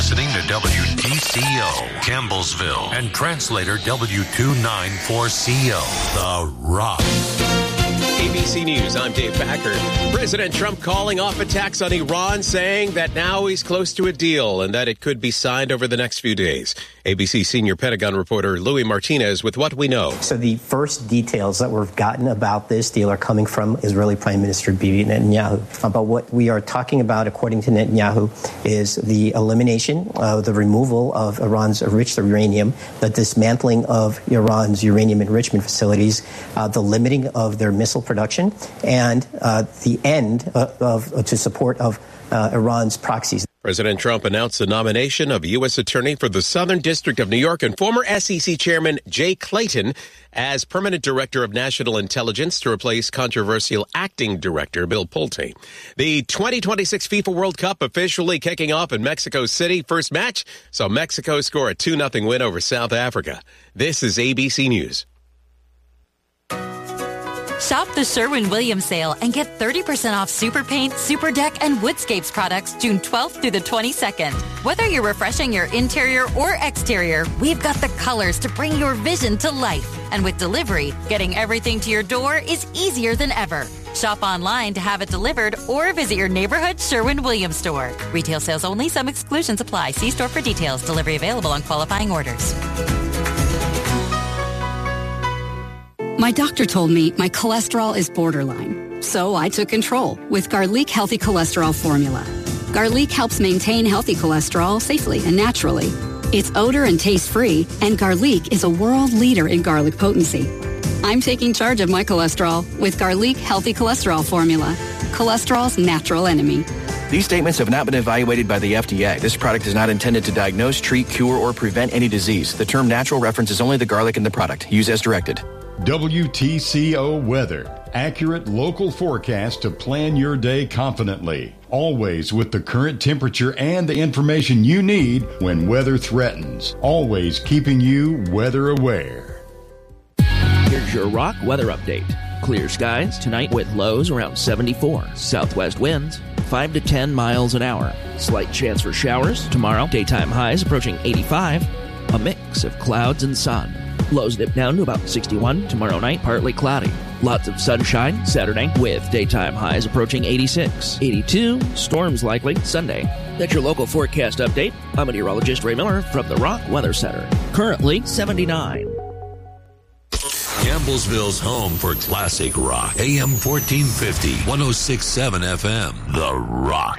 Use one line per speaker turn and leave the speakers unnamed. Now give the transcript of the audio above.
listening to WTCO, Campbellsville, and translator W294CO, The Rock.
ABC News, I'm Dave Packard. President Trump calling off attacks on Iran, saying that now he's close to a deal and that it could be signed over the next few days. ABC senior Pentagon reporter Louis Martinez with what we know.
So the first details that we've gotten about this deal are coming from Israeli Prime Minister Bibi Netanyahu. But what we are talking about, according to Netanyahu, is the elimination, the removal of Iran's enriched uranium, the dismantling of Iran's uranium enrichment facilities, the limiting of their missile production, and the end to support of Iran's proxies.
President Trump announced the nomination of U.S. Attorney for the Southern District of New York and former SEC Chairman Jay Clayton as permanent director of national intelligence to replace controversial acting director Bill Pulte. The 2026 FIFA World Cup officially kicking off in Mexico City. First match saw Mexico score a 2-0 win over South Africa. This is ABC News.
Shop the Sherwin-Williams sale and get 30% off Super Paint, Super Deck, and Woodscapes products June 12th through the 22nd. Whether you're refreshing your interior or exterior, we've got the colors to bring your vision to life. And with delivery, getting everything to your door is easier than ever. Shop online to have it delivered or visit your neighborhood Sherwin-Williams store. Retail sales only. Some exclusions apply. See store for details. Delivery available on qualifying orders.
My doctor told me my cholesterol is borderline, so I took control with Garlic Healthy Cholesterol Formula. Garlic helps maintain healthy cholesterol safely and naturally. It's odor and taste-free, and Garlic is a world leader in garlic potency. I'm taking charge of my cholesterol with Garlic Healthy Cholesterol Formula, cholesterol's natural enemy.
These statements have not been evaluated by the FDA. This product is not intended to diagnose, treat, cure, or prevent any disease. The term natural references only the garlic in the product. Use as directed.
WTCO weather. Accurate local forecast to plan your day confidently. Always with the current temperature and the information you need when weather threatens. Always keeping you weather aware.
Here's your Rock weather update. Clear skies tonight with lows around 74. Southwest winds 5 to 10 miles an hour. Slight chance for showers tomorrow. Daytime highs approaching 85. A mix of clouds and sun. Lows dip down to about 61. Tomorrow night, partly cloudy. Lots of sunshine Saturday with daytime highs approaching 86. 82, storms likely Sunday. That's your local forecast update. I'm meteorologist Ray Miller from the Rock Weather Center. Currently 79.
Campbellsville's home for classic rock. AM 1450, 106.7 FM. The Rock.